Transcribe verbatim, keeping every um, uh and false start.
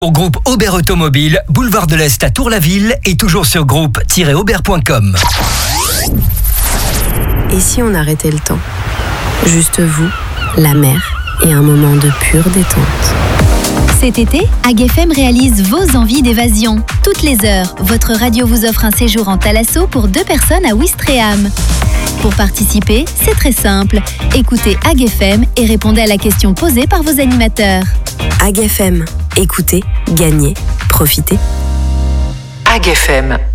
Au groupe Aubert Automobile, boulevard de l'Est à Tour-la-Ville et toujours sur groupe tiret aubert point com. Et si on arrêtait le temps ? Juste vous, la mer et un moment de pure détente. Cet été, A G F M réalise vos envies d'évasion. Toutes les heures, votre radio vous offre un séjour en thalasso pour deux personnes à Ouistreham. Pour participer, c'est très simple. Écoutez A G F M et répondez à la question posée par vos animateurs. A G F M, écoutez, gagnez, profitez. A G F M.